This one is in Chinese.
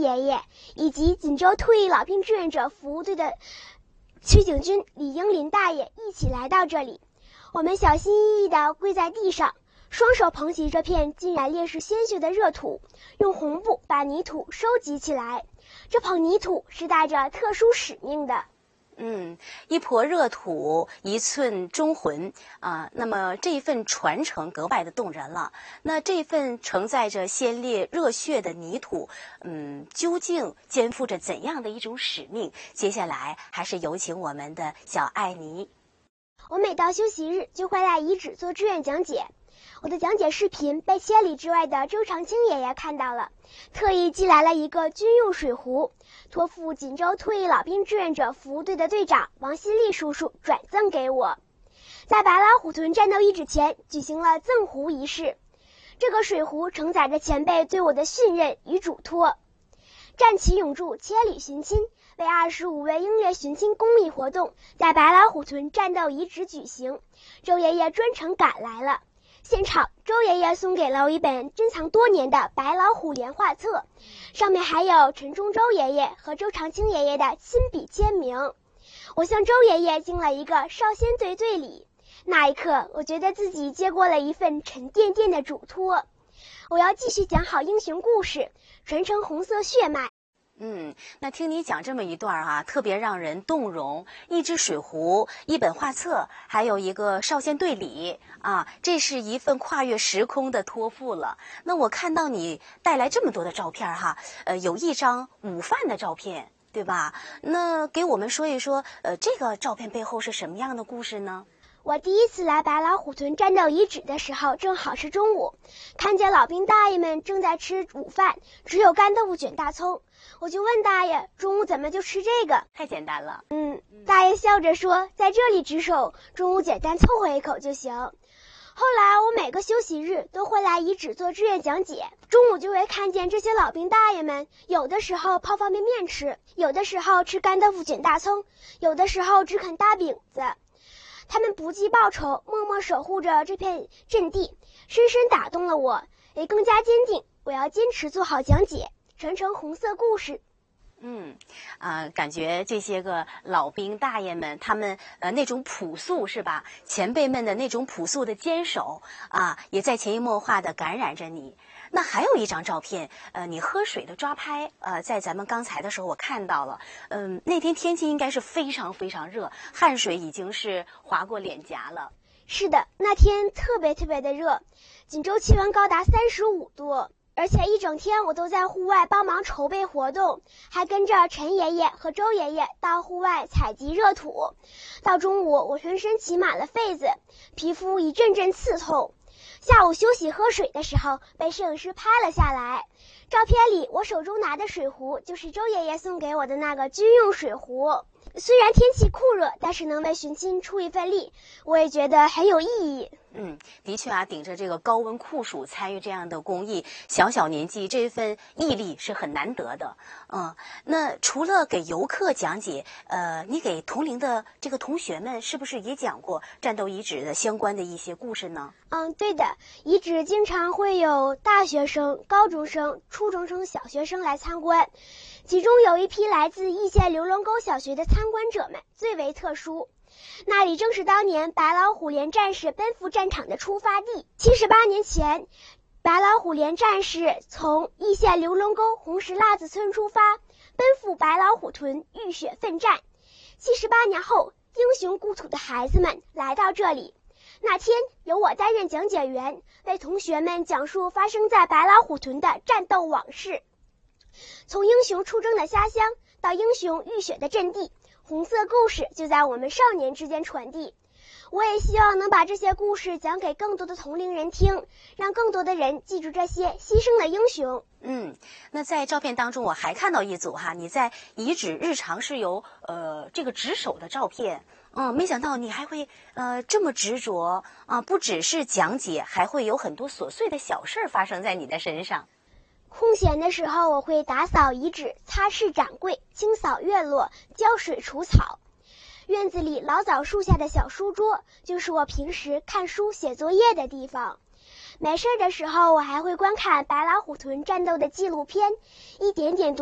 爷爷以及锦州退役老兵志愿者服务队的崔景军、李英林大爷一起来到这里。我们小心翼翼地跪在地上，双手捧起这片浸染烈士鲜血的热土，用红布把泥土收集起来。这捧泥土是带着特殊使命的。 一抔热土，一寸忠魂啊！那么这一份传承格外的动人了。那这份承载着鲜烈热血的泥土，究竟肩负着怎样的一种使命？接下来还是有请我们的小艾妮。 我每到休息日就会来遗址做志愿讲解。我的讲解视频被千里之外的周长青爷爷看到了，特意寄来了一个军用水壶，托付锦州退役老兵志愿者服务队的队长王新立叔叔转赠给我。在白老虎屯战斗遗址前举行了赠壶仪式，这个水壶承载着前辈对我的信任与嘱托。战旗永驻，千里寻亲为25位英烈寻亲公益活动在白老虎屯战斗遗址举行，周爷爷专程赶来了。现场，周爷爷送给了我一本珍藏多年的白老虎连画册，上面还有陈忠周爷爷和周长青爷爷的亲笔签名。我向周爷爷敬了一个少先队队礼，那一刻，我觉得自己接过了一份沉甸甸的嘱托。我要继续讲好英雄故事，传承红色血脉。 那听你讲这么一段啊，特别让人动容。一只水壶，一本画册，还有一个少先队礼啊，这是一份跨越时空的托付了。那我看到你带来这么多的照片哈，有一张午饭的照片，对吧？那给我们说一说，这个照片背后是什么样的故事呢？ 我第一次来白老虎屯战斗遗址的时候，正好是中午，看见老兵大爷们正在吃午饭，只有干豆腐卷大葱。我就问大爷，中午怎么就吃这个？ 太简单了。 大爷笑着说，在这里值守，中午简单凑合一口就行。后来我每个休息日都会来遗址做志愿讲解，中午就会看见这些老兵大爷们，有的时候泡方便面吃，有的时候吃干豆腐卷大葱，有的时候只啃大饼子。他们不计报酬，默默守护着这片阵地，深深打动了我，也更加坚定我要坚持做好讲解，传承红色故事。 感觉这些个老兵大爷们，他们那种朴素是吧？前辈们的那种朴素的坚守啊，也在潜移默化的感染着你。那还有一张照片，你喝水的抓拍，在咱们刚才的时候我看到了，那天天气应该是非常非常热，汗水已经是划过脸颊了。 是的，那天特别特别的热，锦州气温高达35度。而且一整天我都在户外帮忙筹备活动，还跟着陈爷爷和周爷爷到户外采集热土。到中午，我浑身起满了痱子，皮肤一阵阵刺痛。下午休息喝水的时候，被摄影师拍了下来。照片里我手中拿的水壶就是周爷爷送给我的那个军用水壶。虽然天气酷热，但是能为寻亲出一份力，我也觉得很有意义。 的确啊，顶着这个高温酷暑参与这样的公益，小小年纪这份毅力是很难得的。那除了给游客讲解，你给同龄的这个同学们是不是也讲过战斗遗址的相关的一些故事呢？ 对的，遗址经常会有大学生、高中生、初中生、小学生来参观，其中有一批来自易县刘龙沟小学的参观者们最为特殊。那里正是当年白老虎连战士奔赴战场的出发地。78年前，白老虎连战士从易县刘龙沟红石辣子村出发，奔赴白老虎屯浴血奋战。78年后，英雄故土的孩子们来到这里。那天由我担任讲解员，为同学们讲述发生在白老虎屯的战斗往事。从英雄出征的家乡到英雄浴血的阵地，红色故事就在我们少年之间传递。我也希望能把这些故事讲给更多的同龄人听，让更多的人记住这些牺牲的英雄。 那在照片当中我还看到一组哈，你在遗址日常是有这个值守的照片。没想到你还会这么执着啊！不只是讲解，还会有很多琐碎的小事发生在你的身上。 空闲的时候，我会打扫遗址，擦拭展柜，清扫院落，浇水除草。院子里老枣树下的小书桌，就是我平时看书写作业的地方。没事的时候，我还会观看白老虎屯战斗的纪录片，一点点读